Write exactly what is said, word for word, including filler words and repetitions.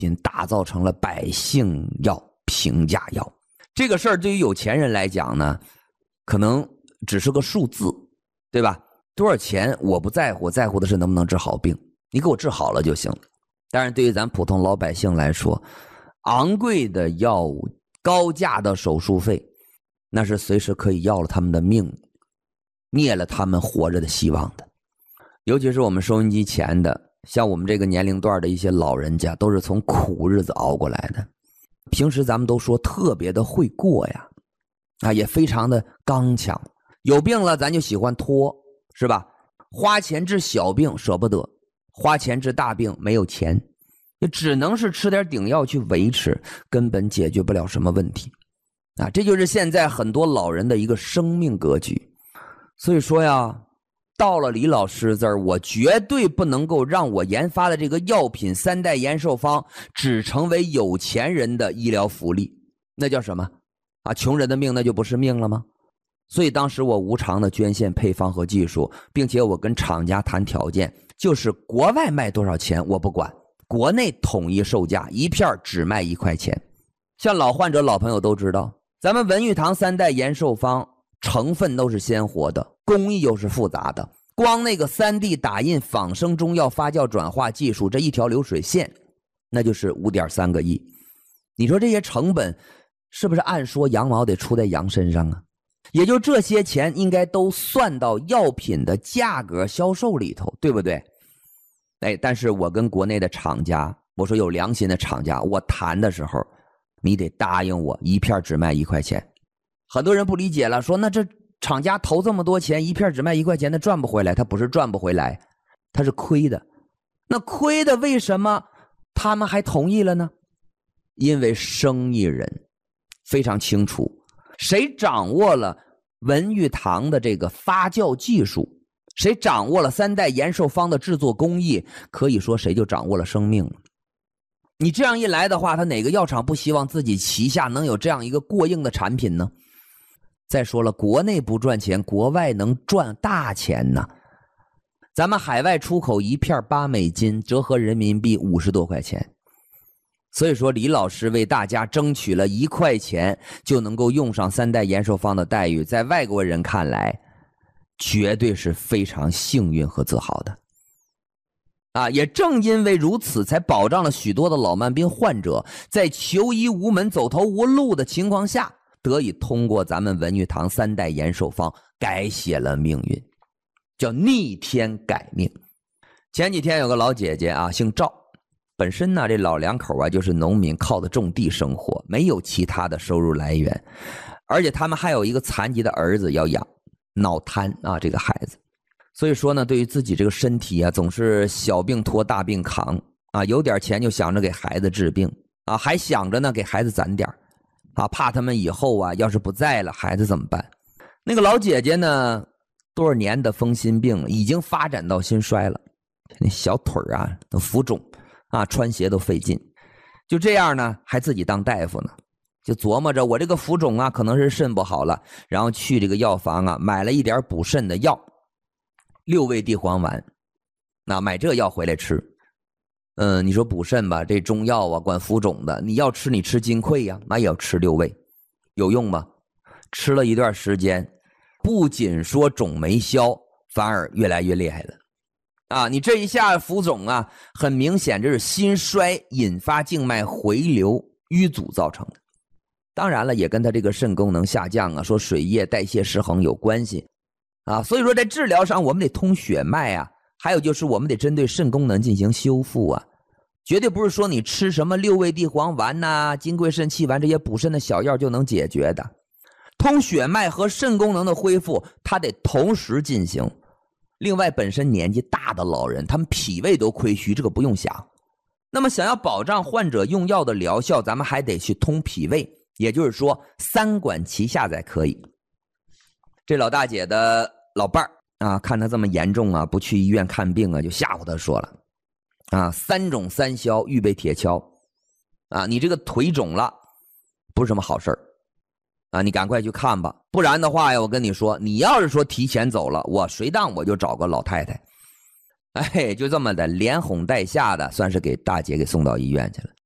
品打造成了百姓药、平价药。这个事儿对于有钱人来讲呢，可能只是个数字，对吧？多少钱我不在乎，在乎的是能不能治好病，你给我治好了就行。当然对于咱普通老百姓来说，昂贵的药物、高价的手术费，那是随时可以要了他们的命，灭了他们活着的希望的。尤其是我们收音机前的，像我们这个年龄段的一些老人家，都是从苦日子熬过来的。平时咱们都说特别的会过呀，啊，也非常的刚强。有病了咱就喜欢拖，是吧？花钱治小病舍不得，花钱治大病没有钱，也只能是吃点顶药去维持，根本解决不了什么问题。啊，这就是现在很多老人的一个生命格局。所以说呀，到了李老师这儿，我绝对不能够让我研发的这个药品三代延寿方只成为有钱人的医疗福利，那叫什么啊？穷人的命那就不是命了吗？所以当时我无偿的捐献配方和技术，并且我跟厂家谈条件，就是国外卖多少钱我不管，国内统一售价，一片只卖一块钱。像老患者老朋友都知道，咱们文玉堂三代延寿方成分都是鲜活的，工艺又是复杂的，光那个 三 D 打印仿生中药发酵转化技术，这一条流水线那就是 五点三个亿。你说这些成本是不是按说羊毛得出在羊身上啊？也就这些钱应该都算到药品的价格销售里头，对不对？哎，但是我跟国内的厂家，我说有良心的厂家，我谈的时候你得答应我一片只卖一块钱。很多人不理解了，说那这厂家投这么多钱，一片只卖一块钱，那赚不回来。他不是赚不回来，他是亏的。那亏的为什么他们还同意了呢？因为生意人非常清楚，谁掌握了文玉堂的这个发酵技术，谁掌握了三代延寿方的制作工艺，可以说谁就掌握了生命了。你这样一来的话，他哪个药厂不希望自己旗下能有这样一个过硬的产品呢？再说了，国内不赚钱，国外能赚大钱呢。咱们海外出口一片八美金，折合人民币五十多块钱。所以说李老师为大家争取了一块钱就能够用上三代延寿方的待遇，在外国人看来绝对是非常幸运和自豪的啊！也正因为如此，才保障了许多的老慢病患者在求医无门走投无路的情况下，得以通过咱们文玉堂三代延寿方改写了命运，叫逆天改命。前几天有个老姐姐啊，姓赵，本身呢这老两口啊就是农民，靠着种地生活，没有其他的收入来源，而且他们还有一个残疾的儿子要养，脑瘫啊这个孩子。所以说呢，对于自己这个身体啊，总是小病拖大病扛啊，有点钱就想着给孩子治病啊，还想着呢给孩子攒点啊，怕他们以后啊要是不在了，孩子怎么办？那个老姐姐呢，多少年的风心病已经发展到心衰了，那小腿啊都浮肿啊，穿鞋都费劲。就这样呢，还自己当大夫呢，就琢磨着我这个浮肿啊，可能是肾不好了，然后去这个药房啊买了一点补肾的药，六味地黄丸，那买这药回来吃。嗯，你说补肾吧，这中药啊管浮肿的，你要吃你吃金匮呀，那也要吃六味，有用吗？吃了一段时间，不仅说肿没消，反而越来越厉害了。啊，你这一下浮肿啊，很明显这是心衰引发静脉回流淤阻造成的。当然了，也跟他这个肾功能下降啊，说水液代谢失衡有关系啊。所以说在治疗上我们得通血脉啊，还有就是我们得针对肾功能进行修复啊。绝对不是说你吃什么六味地黄丸呐、啊、金匮肾气丸这些补肾的小药就能解决的。通血脉和肾功能的恢复，它得同时进行。另外，本身年纪大的老人，他们脾胃都亏虚，这个不用想。那么想要保障患者用药的疗效，咱们还得去通脾胃，也就是说三管齐下才可以。这老大姐的老伴儿啊，看他这么严重啊，不去医院看病啊，就吓唬他说了啊，三肿三消，预备铁锹啊，你这个腿肿了，不是什么好事儿啊，你赶快去看吧，不然的话呀，我跟你说，你要是说提前走了，我谁当我就找个老太太，哎，就这么的连哄带吓的，算是给大姐给送到医院去了。